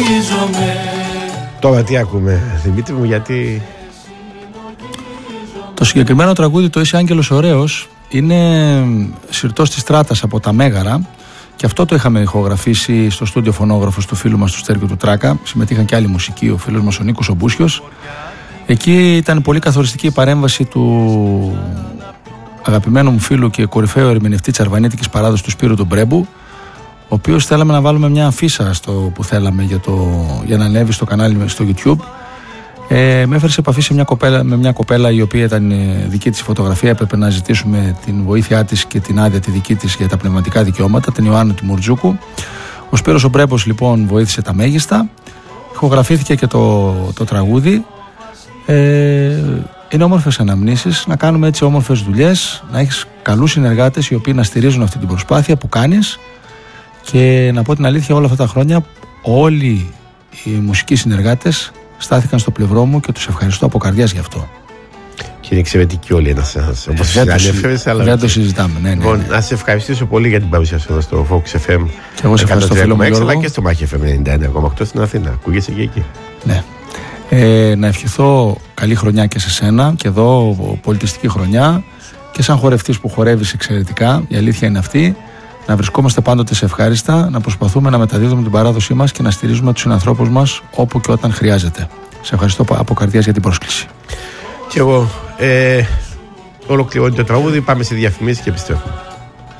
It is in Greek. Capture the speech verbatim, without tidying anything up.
Τώρα τι ακούμε, Δημήτρη μου, γιατί... Το συγκεκριμένο τραγούδι, το Είσαι Άγγελος Ωραίος, είναι συρτός της Στράτας από τα Μέγαρα, και αυτό το είχαμε ηχογραφήσει στο στούντιο φωνόγραφος του φίλου μας του Στέργιου του Τράκα. Συμμετείχαν και άλλοι μουσικοί, ο φίλος μας ο Νίκος ο Μπούσιος. Εκεί ήταν πολύ καθοριστική η παρέμβαση του αγαπημένου μου φίλου και κορυφαίου ερμηνευτή της αρβανίτικης παράδοσης του Σπύρου του Μπρέμπου, ο οποίος θέλαμε να βάλουμε μια αφίσα στο που θέλαμε για, το, για να ανέβει στο κανάλι στο YouTube. Ε, με έφερε σε επαφή σε μια κοπέλα, με μια κοπέλα η οποία ήταν δική της φωτογραφία. Έπρεπε να ζητήσουμε την βοήθειά της και την άδεια τη δική της για τα πνευματικά δικαιώματα, την Ιωάννου τη Μουρτζούκου. Ο Σπύρος ο Μπρέμπος λοιπόν βοήθησε τα μέγιστα. Ηχογραφήθηκε και το, το τραγούδι. Ε, είναι όμορφες αναμνήσεις, να κάνουμε έτσι όμορφες δουλειές, να έχεις καλούς συνεργάτες οι οποίοι να στηρίζουν αυτή την προσπάθεια που κάνεις. Και να πω την αλήθεια, όλα αυτά τα χρόνια όλοι οι μουσικοί συνεργάτες στάθηκαν στο πλευρό μου και τους ευχαριστώ από καρδιάς γι' αυτό. Και είναι εξαιρετική όλοι ένας ένας. Όπως δεν το, αλλά δεν το συζητάμε. Ναι, ναι, ναι. Λοιπόν, να σε ευχαριστήσω πολύ για την παρουσία σου εδώ στο Fox εφ εμ. Και εγώ σε ευχαριστώ, φίλο μου Γιώργο. Αλλά και στο Μάχη εφ εμ ενενήντα εννέα κόμμα οκτώ στην Αθήνα. Ακούγεσαι και εκεί. Ναι. Ε, να ευχηθώ καλή χρονιά και σε σένα, και εδώ πολιτιστική χρονιά, και σαν χορευτής που χορεύεις εξαιρετικά, η αλήθεια είναι αυτή. Να βρισκόμαστε πάντοτε σε ευχάριστα, να προσπαθούμε να μεταδίδουμε την παράδοσή μας και να στηρίζουμε τους συνανθρώπους μας όπου και όταν χρειάζεται. Σε ευχαριστώ από καρδιάς για την πρόσκληση. Και εγώ. Ε, ολοκληρώνει το τραγούδι, πάμε σε διαφημίσεις και επιστρέφουμε.